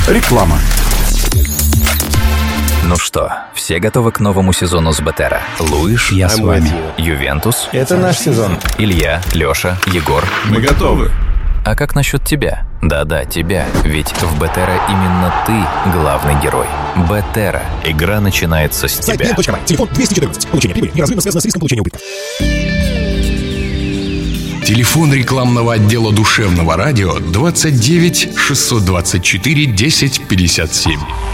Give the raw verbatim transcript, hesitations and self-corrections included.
Реклама. Ну что, все готовы к новому сезону с Бетера? Луиш, я с вами. Ювентус, это наш сезон. Илья, Леша, Егор. Мы готовы. А как насчет тебя? Да-да, тебя. Ведь в Бетера именно ты главный герой. Бетера. Игра начинается с тебя. сайт точка бай. Телефон двести четырнадцать. Получение прибыли неразрывно связано с риском получения убытка. Телефон рекламного отдела душевного радио двадцать девять шестьсот двадцать четыре десять пятьдесят семь.